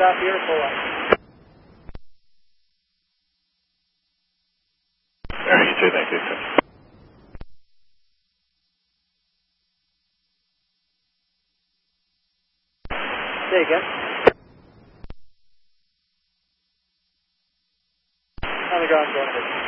stop here, pull up. You too, thank you. Say again. On the ground, going ahead.